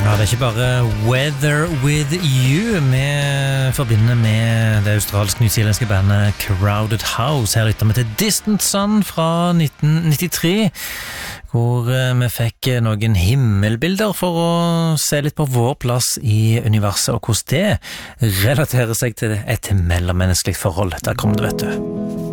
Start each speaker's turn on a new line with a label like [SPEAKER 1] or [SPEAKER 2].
[SPEAKER 1] Ja, det er ikke bare Weather With You vi forbinder med det australsk-nyzealandske bandet Crowded House. Her lytter vi til Distant Sun fra 1993, hvor vi fikk noen himmelbilder for å se litt på vår plass i universet, og hvordan det relaterer seg til et mellommenneskelig forhold. Der kom det, vet du.